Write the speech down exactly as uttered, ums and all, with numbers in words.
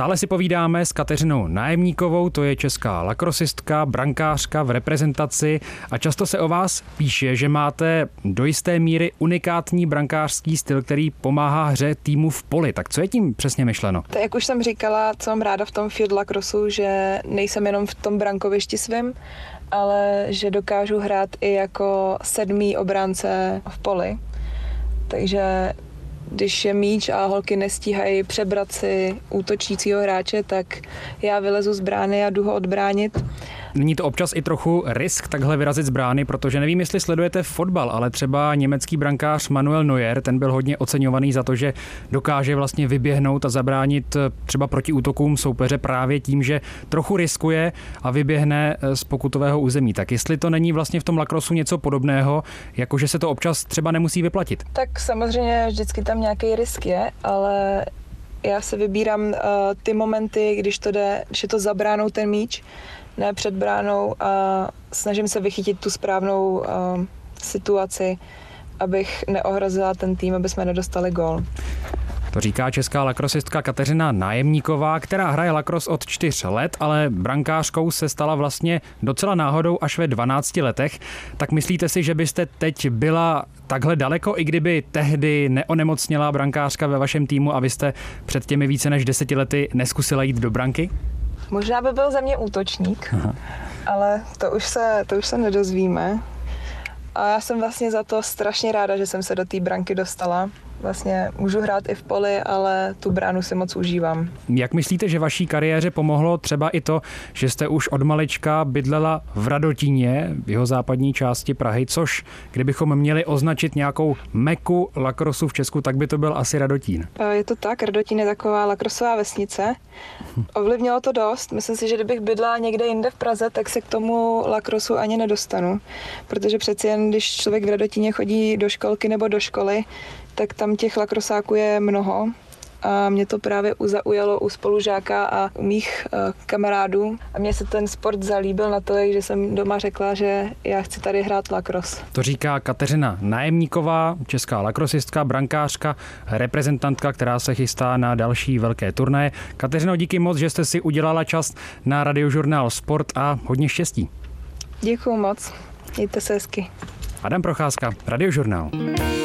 Stále si povídáme s Kateřinou Nájemníkovou, to je česká lakrosistka, brankářka v reprezentaci a často se o vás píše, že máte do jisté míry unikátní brankářský styl, který pomáhá hře týmu v poli. Tak co je tím přesně myšleno? Tak jak už jsem říkala, co mám ráda v tom field lacrossu, že nejsem jenom v tom brankovišti svým, ale že dokážu hrát i jako sedmý obránce v poli. Takže když je míč a holky nestíhají přebrat si útočícího hráče, tak já vylezu z brány a jdu ho odbránit. Není to občas i trochu risk takhle vyrazit z brány, protože nevím, jestli sledujete fotbal, ale třeba německý brankář Manuel Neuer, ten byl hodně oceňovaný za to, že dokáže vlastně vyběhnout a zabránit třeba proti útokům soupeře právě tím, že trochu riskuje a vyběhne z pokutového území. Tak jestli to není vlastně v tom lacrossu něco podobného, jakože se to občas třeba nemusí vyplatit? Tak samozřejmě vždycky tam nějaký risk je, ale já se vybírám uh, ty momenty, když to jde, když je to za bránou ten míč, ne před bránou a snažím se vychytit tu správnou uh, situaci, abych neohrozila ten tým, aby jsme nedostali gól. To říká česká lakrosistka Kateřina Nájemníková, která hraje lakros od čtyř let, ale brankářkou se stala vlastně docela náhodou až ve dvanácti letech. Tak myslíte si, že byste teď byla takhle daleko, i kdyby tehdy neonemocněla brankářka ve vašem týmu a vy jste před těmi více než deseti lety neskusila jít do branky? Možná by byl ze mě útočník, Aha. ale to už, se, to už se nedozvíme. A já jsem vlastně za to strašně ráda, že jsem se do té branky dostala. Vlastně můžu hrát i v poli, ale tu bránu si moc užívám. Jak myslíte, že vaší kariéře pomohlo třeba i to, že jste už od malička bydlela v Radotíně, v jeho západní části Prahy, což kdybychom měli označit nějakou meku lakrosu v Česku, tak by to byl asi Radotín. Je to tak, Radotín je taková lakrosová vesnice. Ovlivnilo to dost. Myslím si, že kdybych bydlela někde jinde v Praze, tak se k tomu lakrosu ani nedostanu. Protože přeci jen, když člověk v Radotíně chodí do školky nebo do školy, tak tam těch lakrosáků je mnoho a mě to právě zaujalo u spolužáka a u mých uh, kamarádů a mně se ten sport zalíbil natolik, že jsem doma řekla, že já chci tady hrát lakros. To říká Kateřina Nájemníková, česká lakrosistka, brankářka, reprezentantka, která se chystá na další velké turnaje. Kateřino, díky moc, že jste si udělala čas na Radiožurnál Sport a hodně štěstí. Děkuju moc, mějte se hezky. Adam Procházka, Radiožurnál.